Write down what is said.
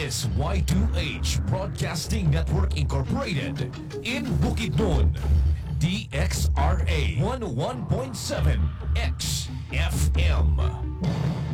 is Y2H Broadcasting Network Incorporated in Bukidnon. DXRA 101.7 XFM.